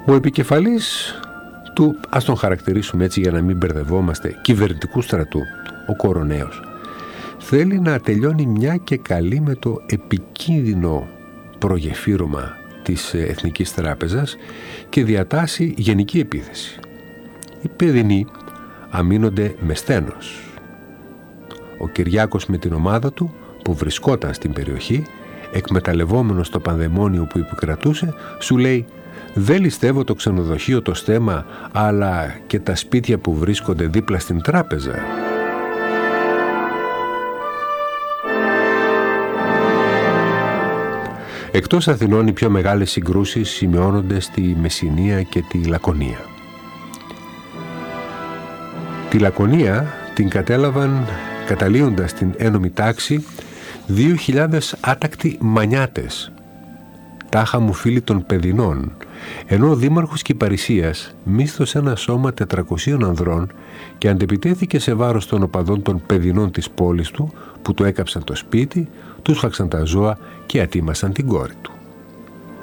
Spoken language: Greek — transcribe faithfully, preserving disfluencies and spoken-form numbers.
Ο επικεφαλής του, ας τον χαρακτηρίσουμε έτσι για να μην μπερδευόμαστε, κυβερνητικού στρατού, ο κοροναίος, θέλει να τελειώνει μια και καλή με το επικίνδυνο προγεφύρωμα της Εθνικής Τράπεζας και διατάσσει γενική επίθεση. Οι παιδινοί αμήνονται με στένος. Ο Κυριάκος με την ομάδα του που βρισκόταν στην περιοχή, εκμεταλλευόμενος το πανδαιμόνιο που επικρατούσε, σου λέει «Δεν ληστεύω το ξενοδοχείο, το στέμα, αλλά και τα σπίτια που βρίσκονται δίπλα στην τράπεζα». Εκτός Αθηνών, οι πιο μεγάλες συγκρούσεις σημειώνονται στη Μεσσηνία και τη Λακωνία. Τη Λακωνία την κατέλαβαν, καταλύοντας την ένομη τάξη, δύο χιλιάδες άτακτοι μανιάτες, τάχα μου φίλοι των παιδινών, ενώ ο δήμαρχος Κυπαρισίας μίσθωσε ένα σώμα τετρακοσίων ανδρών και αντεπιτέθηκε σε βάρος των οπαδών των παιδινών της πόλης του, που του έκαψαν το σπίτι, τους φάξαν τα ζώα και ατίμασαν την κόρη του.